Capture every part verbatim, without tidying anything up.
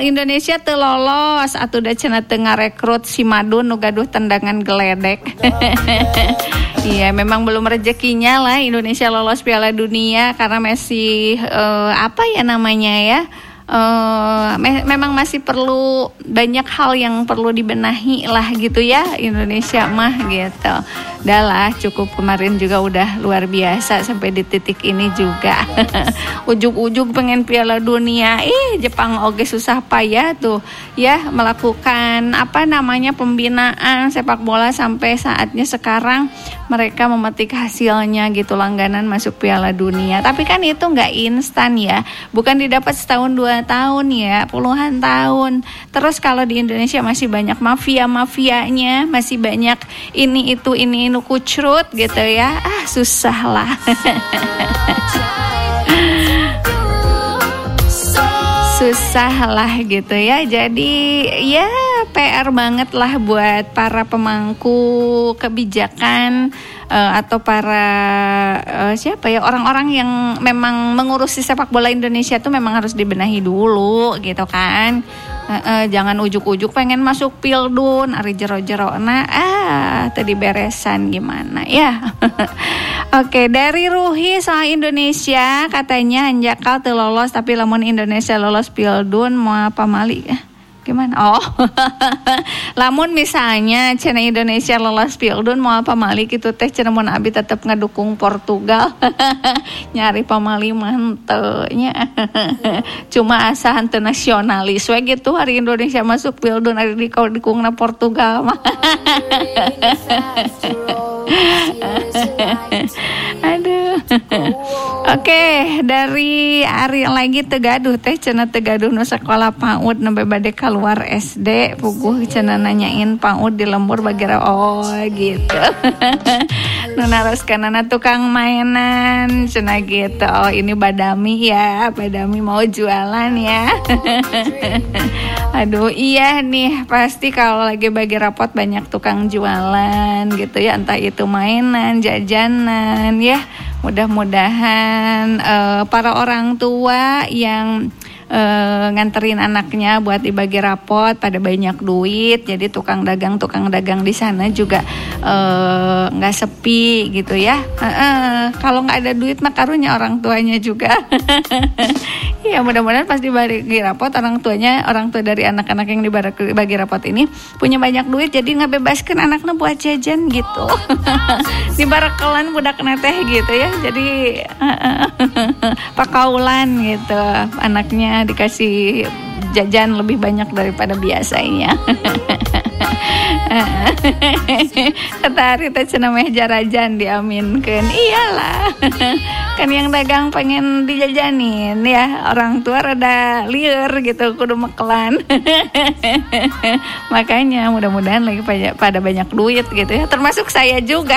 Indonesia teu lolos atuh da cenah teu ngarekrut si Madun nu gaduh tendangan geledek. Iya, memang belum rezekinya lah Indonesia lolos Piala Dunia karena masih uh, apa ya namanya ya? Uh, me- memang masih perlu banyak hal yang perlu dibenahi lah gitu ya Indonesia mah gitu. Udah lah cukup kemarin juga udah luar biasa sampai di titik ini juga. Ujug-ujug pengen Piala Dunia. Ih Jepang oge susah payah tuh ya melakukan apa namanya pembinaan sepak bola sampai saatnya sekarang mereka memetik hasilnya gitu langganan masuk Piala Dunia. Tapi kan itu nggak instan ya, bukan didapat setahun dua tahun ya, puluhan tahun. Terus kalau di Indonesia masih banyak mafia-mafianya, masih banyak ini itu ini itu kucrut gitu ya, ah susah lah. Susah lah gitu ya. Jadi ya P R banget lah buat para pemangku kebijakan uh, atau para uh, siapa ya orang-orang yang memang mengurusi sepak bola Indonesia tuh memang harus dibenahi dulu gitu kan. Uh, uh, jangan ujuk-ujuk pengen masuk Pildun ari jero-jero na ah tadi beresan gimana ya. Oke, dari Ruhi soal Indonesia katanya hanjakal teu lolos tapi lamun Indonesia lolos Pildun mau apa mali eh? Gimana? Oh, lamun misalnya cenah Indonesia lolos Pildun mau pamali gitu teh cenah mun abi tetep ngadukung Portugal. Nyari pamali mah henteu nya. Cuma asa henteu nasionalis we gitu hari Indonesia masuk Pildun ari dikungna Portugal mah. Aduh. Oke, okay, dari Ari lagi Tegaduh teh cenah Tegaduh nu sekolah PAUD nembe bade keluar S D puguh cenah nanyain PAUD di lembur bagera oh gitu. Nu naroskeunana tukang mainan cenah gitu. Oh, ini Badami ya, Badami mau jualan ya. Aduh, iya nih pasti kalau lagi bagi rapot banyak tukang jualan gitu ya, entah itu mainan, jajanan ya. Mudah-mudahan uh, para orang tua yang uh, nganterin anaknya buat dibagi rapot pada banyak duit, jadi tukang dagang tukang dagang di sana juga nggak uh, sepi gitu ya. Uh, uh, kalau nggak ada duit mah karunya orang tuanya juga. Ya mudah-mudahan pas dibagi rapot orang tuanya, orang tua dari anak-anak yang dibagi rapot ini punya banyak duit, jadi ngabebaskan anaknya buat jajan gitu. Dibarakelan budak neteh gitu ya, jadi pakaulan gitu, anaknya dikasih jajan lebih banyak daripada biasanya. Kata Ari teh cenah meh jarajan diaminkeun. Iyalah. Kan yang dagang pengen dijajanin ya, orang tua rada lieur gitu kudu mekelan. Makanya mudah-mudahan lagi pada banyak duit gitu ya, termasuk saya juga.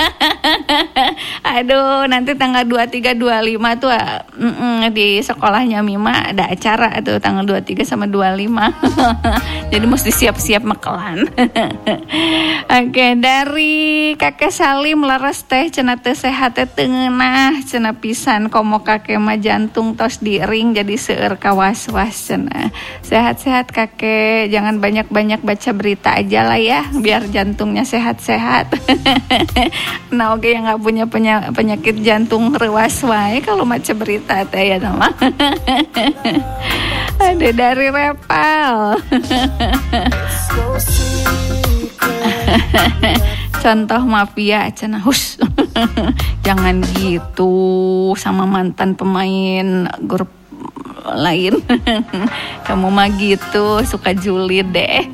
Aduh, nanti tanggal dua puluh tiga dua puluh lima tuh uh, di sekolahnya Mima ada acara tuh tanggal dua puluh tiga sama dua puluh lima. Jadi mesti siap-siap mekelan. Oke, dari Kakek Salim leres teh cenah teu sehat teh teu ngeunah cenah pisan komo kakek mah jantung tos diring jadi seueur kawas-was cenah. Sehat-sehat kakek, jangan banyak-banyak baca berita aja lah ya biar jantungnya sehat-sehat. Nah oke yang enggak punya penya- penyakit jantung rewas wae kalau baca berita teh ya nama. Ada dari Repal. Contoh mafia cenah hus. Jangan gitu sama mantan pemain grup lain. Kamu mah gitu suka julid deh.